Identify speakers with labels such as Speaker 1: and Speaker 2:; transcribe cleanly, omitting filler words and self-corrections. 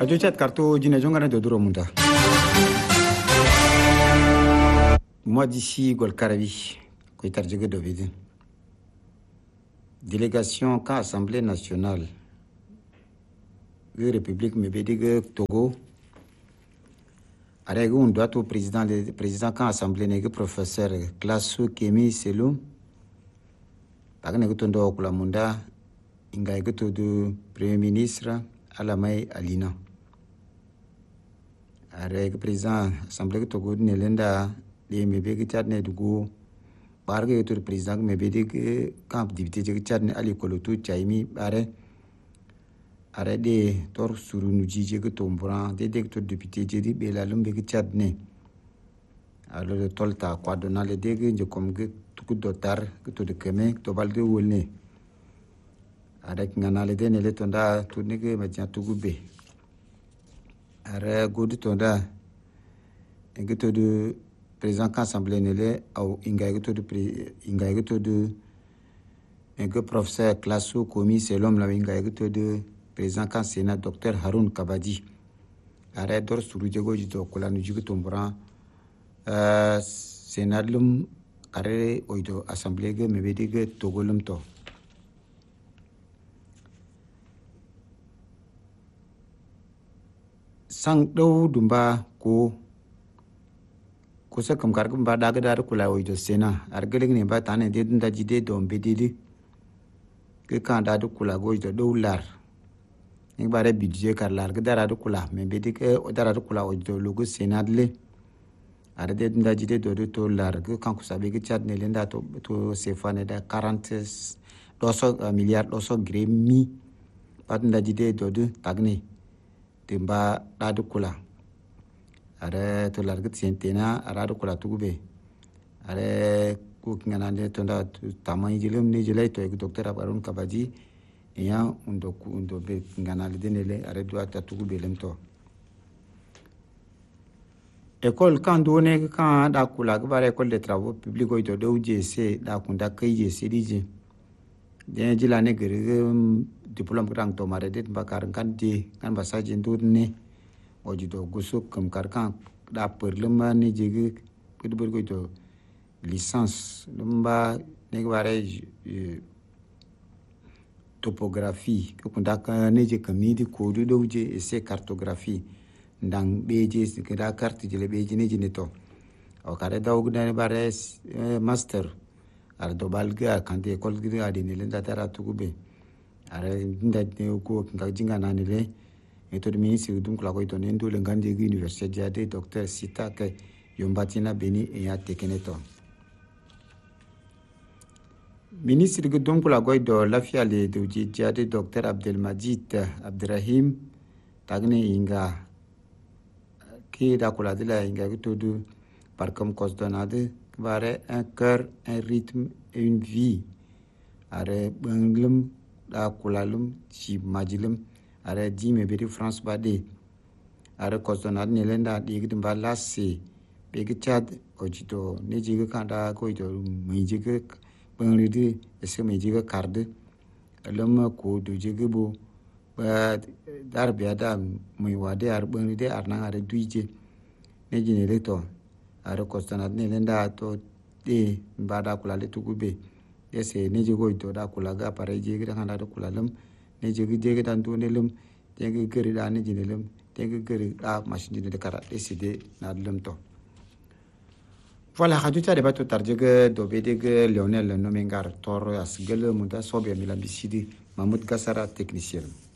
Speaker 1: Radio chat karto jine jongana de duro munda. Moi d'ici Golkaravi, Koitarjige Dovide. Délégation quand Assemblée nationale de République Mébédigue Togo. Avec un doigt au président quand Assemblée nègre professeur Klasu Kemi Selum. Par nègre tondo kula munda inga egoto de Premier ministre Alamay Alina. Avec président Assemblée Togo Nelenda les Mébédigue Tchadne Dugo. Par que le président Mébédigue quand député Tchadne Ali Kolotu Tchaimi Bare. Arrêtez tor suru nuji que tombran des députés j'ai dit bela lumbe que Tchadne. Alors le tolta quoi donna les dégâts je comme que tout dotar que tout de keme to balde wolne. Avec ngana le den le tonda tout nege matin tout goube. Arrêt good tonda et que tout de président assemblée nele au inga que tout de et que professeur Klasu Komi c'est l'homme la inga que tout de président kan Sénat docteur Haroun Kabadi arrêt dor suru jego jito kula nu jigu tombran Sénat lum kare oido assemblée ge mebedi togolum to sang do dumba ko sa kam kar ba daga dar kula oido Sénat argele ne ba tane de dunda jide do mbedidi ke kan da kula go oido do lar ning bare budget kar lar ke dara kula me bedi ke dara kula o do logo Sénat le are de nda jide do to lar ke kan ku sabe ke Tchad ne lenda to sefane da 40 milliards doso gremi pat nda jide do tagne timba da kula are to lar ke sentena ara kula tugube are ku ngana ne to nda tamai jilum ne jilai to docteur Haroun Kabadi ya undo be ngana le denele are doit tatugu belem to école quand donné quand da kula ga bare école de travaux publics o do JC da kunda kai JC dije de jila ne gere diplôme grand to mare det bakar kan de kan basaje ndurne o jido gusuk kam karkan da perlema ne jege pudbur go to licence lumba ne bare topographie que kundaka neje kamidi kodu dowje et c'est cartographie ndang beje que da carte je le beje neje neto o kare dawg ne bare master ar do balga kante école gri adi ne lenda tara tugube are nda ne ko nga jinga nanile et to ministre dum kla ko to ne ndo le ngande université de docteur Sita ke yombatina beni e ya tekeneto ministre de Donkula Goido Lafiale de Djade docteur Abdelmajid Abdrahim tagne inga qui da kula de la inga tout par comme cosdonade bare un cœur un rythme et une vie are banglum da kulalum ci majilum are di me beri France bade are cosdonade ne lenda digi dimba lasse be Tchad ojito ne jiga kanda goido mi jiga Benridi est-ce que me dit que carde l'homme ko do jegebo ba darbe ada muy wade ar benridi arna are duije ne jinere to are kostanat ne lenda to de bada kula le tugube ese ne jego to da kula ga pare jege da kanda kula lum ne jege dan to ne lum jege geri da ne jinelum jege geri da machine de kara décider na lum to. Voilà, Radio Tchad débat tarjege dobedege Lionel Nomengar Tor Asgel Muda Sobia Milambisidi Mahmoud Gassara technicien.